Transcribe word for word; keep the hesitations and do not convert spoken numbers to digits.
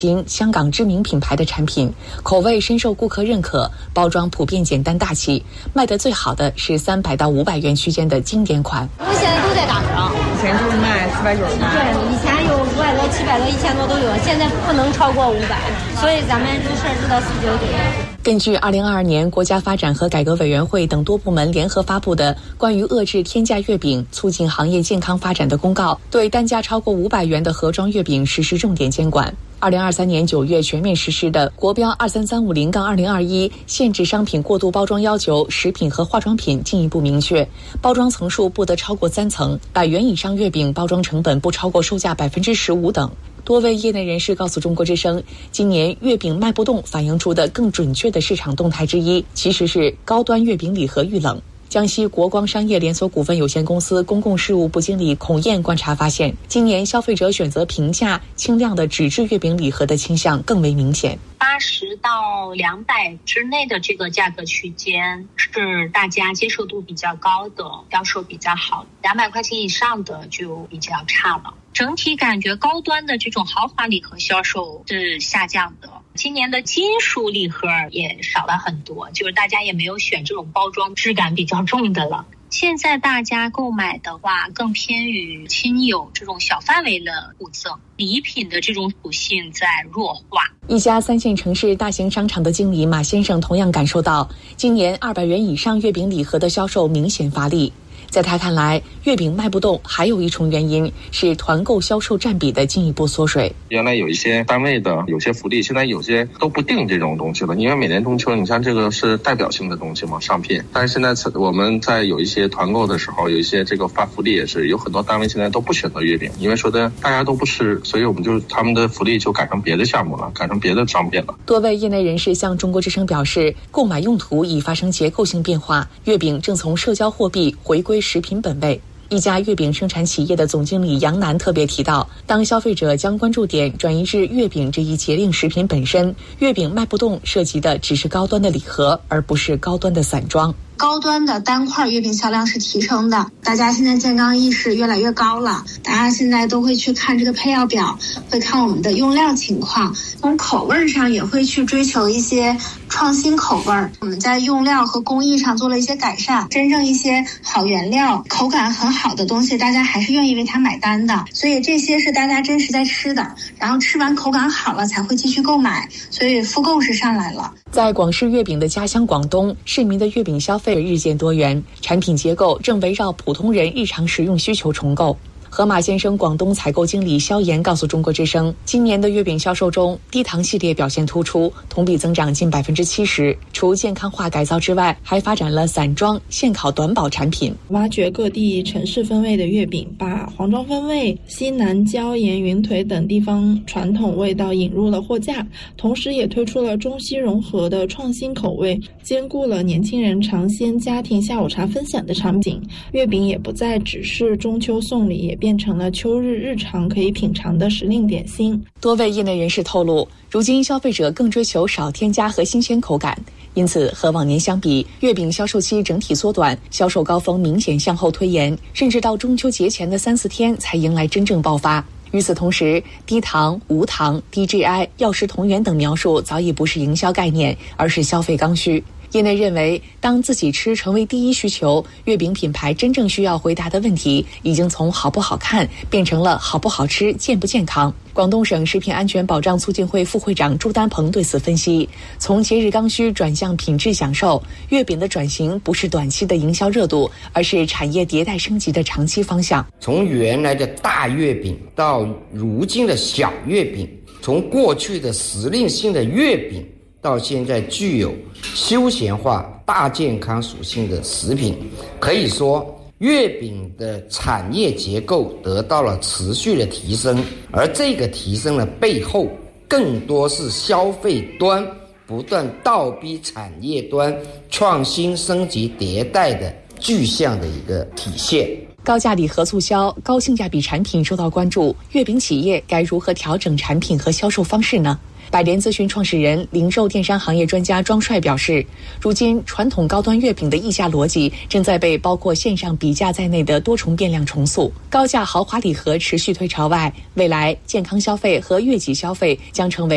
香港知名品牌的产品，口味深受顾客认可，包装普遍简单大气，卖得最好的是三百到五百元区间的经典款。 我们现在都在打折， 以前就是卖四百九十八， 对，以前有五百多、七百多、一千多都有，现在不能超过五百，所以咱们就设置到四九九。 根据二零二二年国家发展和改革委员会等多部门联合发布的关于遏制天价月饼、促进行业健康发展的公告，对单价超过五百元的盒装月饼实施重点监管。二零二三年九月全面实施的国标二三三五零杠二零二一限制商品过度包装要求，食品和化妆品进一步明确，包装层数不得超过三层，百元以上月饼包装成本不超过售价百分之十五等。多位业内人士告诉中国之声，今年月饼卖不动反映出的更准确的市场动态之一，其实是高端月饼礼盒遇冷。江西国光商业连锁股份有限公司公共事务部经理孔燕观察发现，今年消费者选择平价轻量的纸质月饼礼盒的倾向更为明显。 八十到两百之内的这个价格区间是大家接受度比较高的，销售比较好，两百块钱以上的就比较差了。整体感觉高端的这种豪华礼盒销售是下降的，今年的金属礼盒也少了很多，就是大家也没有选这种包装质感比较重的了。现在大家购买的话更偏于亲友这种小范围的互赠，礼品的这种属性在弱化。 一家三线城市大型商场的经理马先生同样感受到，今年二百元以上月饼礼盒的销售明显乏力。在他看来，月饼卖不动还有一重原因是团购销售占比的进一步缩水。 原来有一些单位的有些福利，现在有些都不定这种东西了，因为每年中秋你像这个是代表性的东西嘛，商品。但是现在我们在有一些团购的时候，有一些这个发福利也是有很多单位现在都不选择月饼，因为说的大家都不吃，所以我们就他们的福利就改成别的项目了，改成别的商品了。 多位业内人士向中国之声表示，购买用途已发生结构性变化，月饼正从社交货币回归食品本位。一家月饼生产企业的总经理杨楠特别提到，当消费者将关注点转移至月饼这一节令食品本身，月饼卖不动涉及的只是高端的礼盒，而不是高端的散装。 高端的单块月饼销量是提升的，大家现在健康意识越来越高了，大家现在都会去看这个配料表，会看我们的用料情况，从口味上也会去追求一些创新口味。我们在用料和工艺上做了一些改善，真正一些好原料口感很好的东西大家还是愿意为它买单的，所以这些是大家真实在吃的，然后吃完口感好了才会继续购买，所以复购是上来了。 在广式月饼的家乡广东，市民的月饼消费日渐多元，产品结构正围绕普通人日常食用需求重构。河马先生广东采购经理萧岩告诉中国之声，今年的月饼销售中，低糖系列表现突出，同比增长近百分之七十。除健康化改造之外，还发展了散装、现烤短保产品， 挖掘各地城市风味的月饼，把黄庄风味、西南椒盐云腿等地方传统味道引入了货架，同时也推出了中西融合的创新口味，兼顾了年轻人尝鲜、家庭下午茶分享的场景。月饼也不再只是中秋送礼，也变成了秋日日常可以品尝的时令点心。 多位业内人士透露，如今消费者更追求少添加和新鲜口感，因此和往年相比，月饼销售期整体缩短，销售高峰明显向后推延，甚至到中秋节前的三四天才迎来真正爆发。与此同时，低糖、无糖、低 G I、药食同源等描述早已不是营销概念，而是消费刚需。业内认为，当自己吃成为第一需求，月饼品牌真正需要回答的问题已经从好不好看变成了好不好吃、健不健康。广东省食品安全保障促进会副会长朱丹鹏对此分析，从节日刚需转向品质享受，月饼的转型不是短期的营销热度，而是产业迭代升级的长期方向。 从原来的大月饼到如今的小月饼，从过去的时令性的月饼到现在具有休闲化、大健康属性的食品，可以说月饼的产业结构得到了持续的提升，而这个提升的背后，更多是消费端不断倒逼产业端创新升级迭代的具象的一个体现。 高价礼盒促销、高性价比产品受到关注，月饼企业该如何调整产品和销售方式呢？百联咨询创始人、零售电商行业专家庄帅表示，如今传统高端月饼的议价逻辑正在被包括线上比价在内的多重变量重塑，高价豪华礼盒持续退潮外，未来健康消费和悦己消费将成为